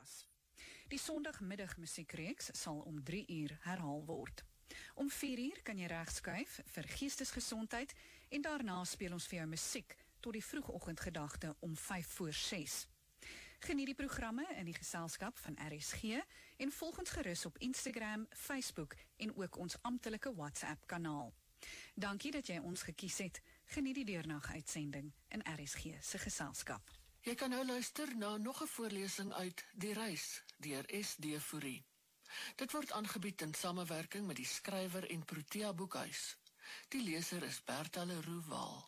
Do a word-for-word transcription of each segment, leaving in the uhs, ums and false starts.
was. Die Sondagmiddag musiekreeks sal om drie uur herhaal word. Om vier uur kan jy regskuif vir geestesgesondheid en daarna speel ons vir jou musiek tot die vroegoggendgedagte om vyf voor ses. Geniet die programme in die geselskap van R S G en volg ons gerus op Instagram, Facebook en ook ons amptelike WhatsApp kanaal. Dankie dat jy ons gekies het. Geniet die deurnag-uitsending in R S G se geselskap. Jy kan nou luister na nog 'n voorlesing uit Die Reis deur S D Fourie. Dit word aangebied in samewerking met die skrywer en Protea Boekhuis. Die leser is Bertha Leroux Waal.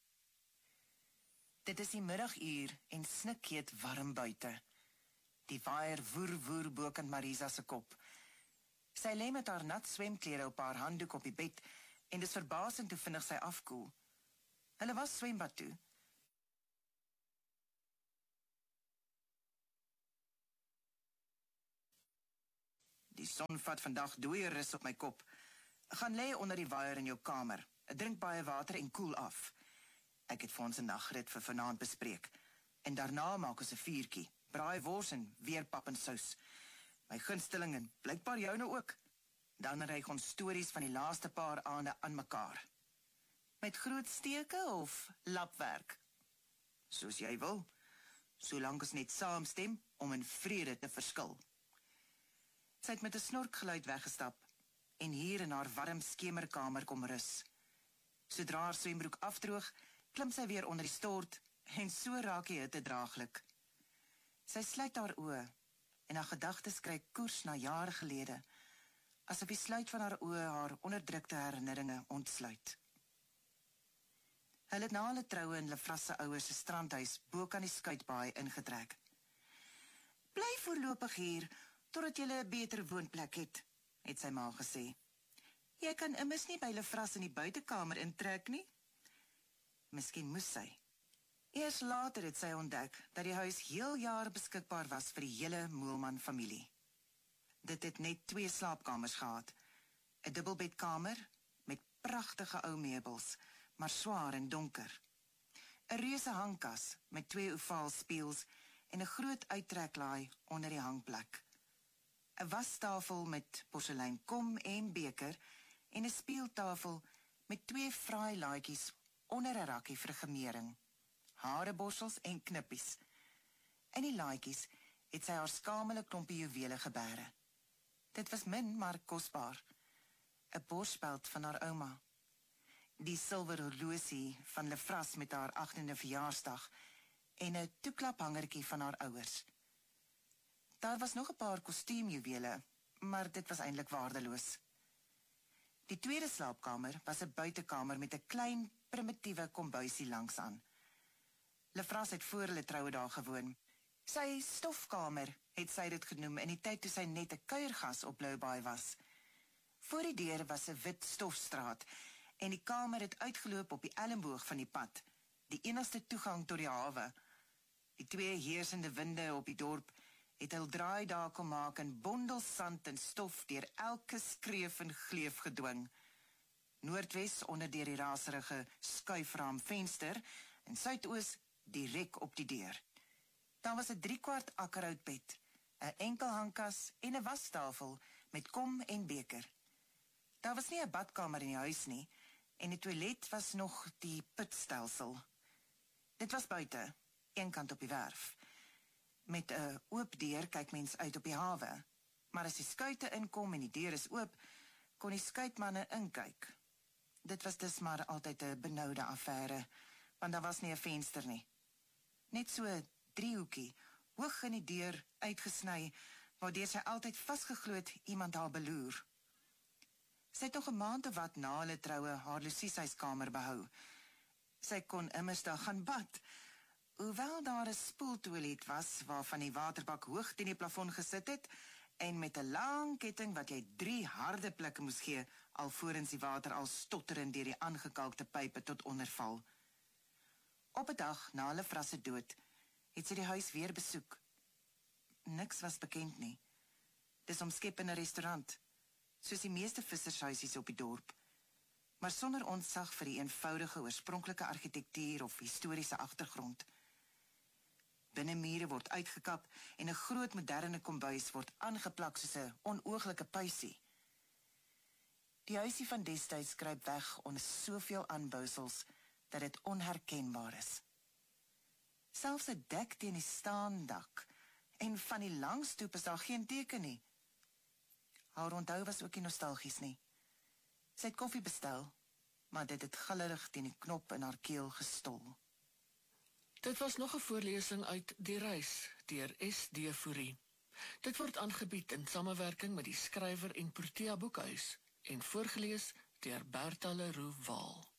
Dit is die middaguur en snikheet warm buite. Die waaier woer woer bokant Marisa se kop. Sy lê met haar nat swemklere op haar handdoek op die bed en dis verbasend hoe vinnig sy afkoel. Hulle was swembad toe. Die son vat vandag dooie rus op my kop. Gaan lê onder die waaier in jou kamer. Drink baie water en koel af. Ek het vir ons 'n nagrit vir vanaand bespreek. En daarna maak ons 'n vuurtjie, braai wors en weer pap en sous. My gunsteling en blykbaar jou nou ook. Dan reik ons stories van die laaste paar aande aan mekaar. Met groot steke of lapwerk? Soos jy wil, solank ons net saamstem om in vrede te verskil. Sy het met 'n snorkgeluid weggestap en hier in haar warm skemerkamer kom rus. Sodra haar swembroek afdroog, klim sy weer onder die stort en so raak die hitte draaglik. Sy sluit haar oë en haar gedagtes kry koers na jare gelede, asof die sluit van haar oë haar onderdrukte herinneringe ontsluit. Hulle het na hulle troue in Lefras se ouers se strandhuis bo kan die skuitbaai ingetrek. Bly voorlopig hier totdat jy 'n beter woonplek het, het sy ma gesê. Jy kan immers nie by Lefras in die buitekamer intrek nie. Miskien moes sy. Eers later het sy ontdek dat die huis heel jaar beskikbaar was vir die hele Moelman familie. Dit het net twee slaapkamers gehad. 'n Dubbelbedkamer met pragtige ou meubels, maar swaar en donker. 'n Reuse hangkas met twee ovaal spieëls en 'n groot uittreklaai onder die hangplek. 'n wastafel met porseleinkom en beker en 'n speeltafel met twee fraai laaitjies onder 'n rakkie vir gemering, hareborsels en knippies. In die laaitjies het sy haar skamele klompie juwele gebêre. Dit was min, maar kosbaar. 'n Borspeld van haar ouma. Die silwer horlosie van Lefras met haar agtende verjaarsdag en 'n toeklaphangertjie van haar ouers. Daar was nog 'n paar kostuumjuwele, maar dit was eintlik waardeloos. Die tweede slaapkamer was 'n buitekamer met 'n klein, primitiewe kombuisie langsaan. Lefras het voor hulle troue daar gewoon. Sy stofkamer het sy dit genoem in die tyd toe sy net 'n kuiergas op Blue Bay was. Voor die deur was 'n wit stofstraat en die kamer het uitgeloop op die elmboog van die pad, die enigste toegang tot die hawe. Die twee heersende winde op die dorp het hul draai daar kom maak en bondels sand en stof deur elke skreef en gleef gedwing. Noordwes onder deur die raserige skuifraam venster en suidoos direk op die deur. Daar was 'n driekwart akkerhoutbed, 'n enkel hangkas en 'n wastafel met kom en beker. Daar was nie 'n badkamer in die huis nie en die toilet was nog die putstelsel. Dit was buite, een kant op die werf. Met 'n oop deur kyk mens uit op die hawe, maar as die skuite inkom en die deur is oop, kon die skuitmanne inkyk. Dit was dus maar altyd 'n benoude affære, want daar was nie 'n venster nie. Net so 'n driehoekie, hoog in die deur uitgesny, waardeur sy altyd vasgeglo het iemand haar beloer. Sy het nog 'n maand of wat na hulle troue haar Lucieshuiskamer behou. Sy kon immers daar gaan bad, hoewel daar 'n spoeltoilet was waarvan die waterbak hoog teen die plafon gesit het en met 'n lang ketting wat jy drie harde plikke moes gee alvorens die water al stotterend deur die aangekalkte pype tot onderval. Op 'n dag na hulle Lefras se dood het sy die huis weer besoek. Niks was bekend nie. Dis omskep in 'n restaurant, soos die meeste vissershuisies op die dorp, maar sonder ontzag vir die eenvoudige oorspronklike argitektuur of historiese agtergrond. Binnenmure word uitgekap en 'n groot moderne kombuis word aangeplak soos 'n onooglike puisie. Die huisie van destyds skryp weg onder soveel aanbousels dat dit onherkenbaar is. Selfs 'n dek teen die staandak en van die langstoep is daar geen teken nie. Haar onthou was ook nie nostalgies nie. Sy het koffie bestel, maar dit het gillerig teen die knop in haar keel gestol. Dit was nog 'n voorlesing uit Die Reis deur S D Fourie. Dit word aangebied in samewerking met die skrywer en Protea Boekhuis en voorgeles deur Bertha Leroux Waal.